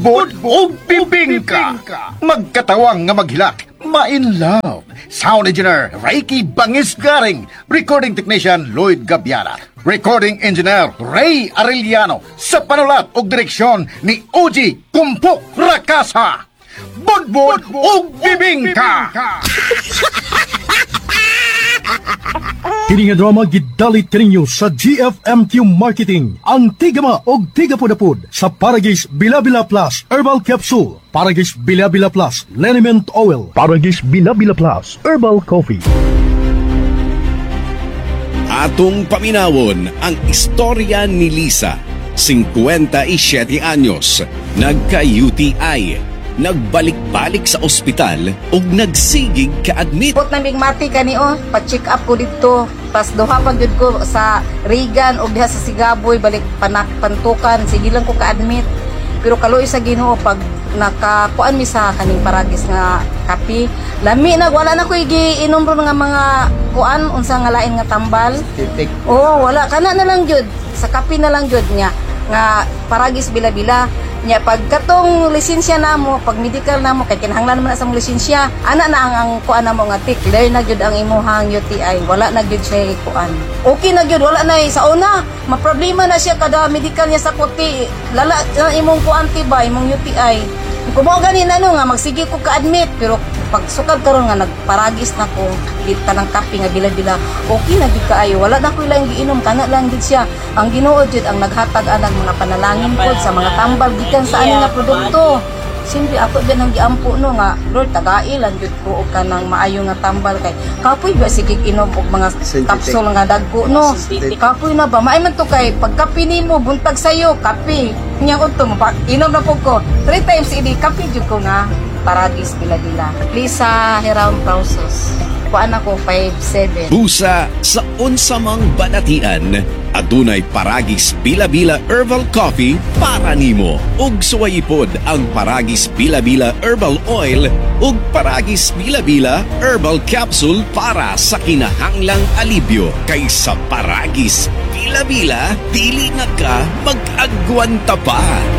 Budbud o bibingka. Magkatawang nga maghilak. Ma-in love. Sound engineer Reiki Bangis Garing. Recording technician Lloyd Gabiara. Recording engineer Ray Arellano. Sa panulat o direksyon ni Oji Kumpok Rakasa. Budbud o bibingka. Kini nga drama gidalit kaninyo sa GFMQ Marketing. Ang tigama o tigapudapud sa Paragis Bila-Bila Plus Herbal Capsule, Paragis Bila-Bila Plus Liniment Oil, Paragis Bila-Bila Plus Herbal Coffee. Atong paminawon ang istorya ni Lisa, 57 anyos, nagka-UTI. Nagbalik-balik sa ospital ug nagsigig ka-admit. Put nang bigmati kani pa-check up ko dito. Pas duha pa gyud ko sa Regan ug diha sa Sigaboy balik pantukan. Sige lang ko ka-admit. Pero kaluoy sa Ginoo pag nakakuan mi sa kaning Paragis nga kape, lami na wala na ko giinom ro nga mga kuan unsa nga lain nga tambal. Oo, wala kana na lang jud. Sa kape na lang jud niya nga Paragis Bila-Bila. Nya pag katong lisensya namo, pag medical namo kay kinahanglan man sa lisensya, ana na ang kuan namo nga tik, clear na gyud ang imuhang UTI, wala na gyud siya kuan. Okay na gyud, wala na sa una, maproblema na siya kada medical niya sa kuti, lala na imong kuan tiba, imong UTI. Kung mo gani na nga magsige ko ka-admit, pero pag sukad karon nga nagparagis na ko, kita ng kape nga Bila-Bila, okay na gyud kaayo, wala na ko ilang giinom, kana lang gyud siya. Ang Ginoo jud ang naghatag anang mga panalangin pod sa mga tambal gikan sa ani nga produkto. Siyempre ako din ang giampo no nga Lord tagailan jud ko og kanang maayo nga tambal kay kapoy ba sige inom og mga kapsul nga dagko no. Kapoy na ba maay man to kay pagkape nimo buntag sayo kape. Nya unto mo inom na pud ko 3 times idi kape jud ko nga Paragis Bila-Bila. Lisa Heram Pausos. Kuan ako 5'7". Busa sa unsamang banatian, adunay Paragis Bila-Bila Herbal Coffee para nimo. Ug suwayipod ang Paragis Bila-Bila Herbal Oil ug Paragis Bila-Bila Herbal Capsule para sa kinahanglang alibyo. Kaysa Paragis Bila-Bila, dili na ka mag-agwanta pa.